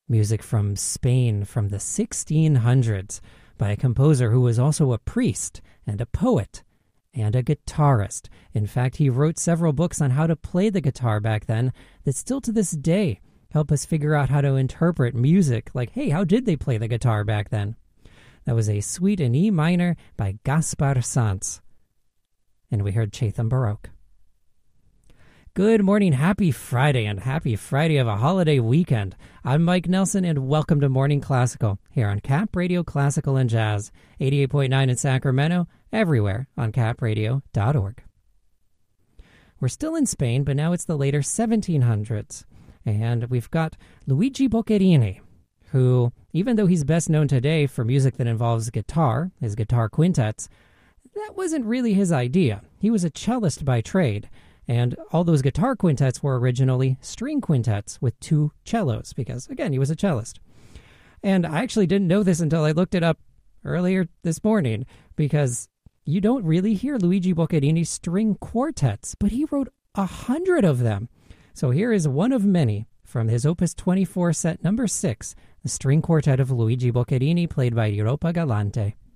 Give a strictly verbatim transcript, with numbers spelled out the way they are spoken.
music from Spain from the sixteen hundreds by a composer who was also a priest and a poet and a guitarist. In fact, he wrote several books on how to play the guitar back then that still to this day help us figure out how to interpret music. Like, hey, how did they play the guitar back then? That was a suite in E minor by Gaspar Sanz. And we heard Chatham Baroque. Good morning, happy Friday, and happy Friday of a holiday weekend. I'm Mike Nelson, and welcome to Morning Classical here on Cap Radio Classical and Jazz, eighty-eight point nine in Sacramento, everywhere on cap radio dot org. We're still in Spain, but now it's the later seventeen hundreds, and we've got Luigi Boccherini, who, even though he's best known today for music that involves guitar, his guitar quintets, that wasn't really his idea. He was a cellist by trade, and all those guitar quintets were originally string quintets with two cellos, because, again, he was a cellist. And I actually didn't know this until I looked it up earlier this morning, because you don't really hear Luigi Boccherini's string quartets, but he wrote a hundred of them. So here is one of many from his Opus twenty-four set number six, the string quartet of Luigi Boccherini, played by Europa Galante.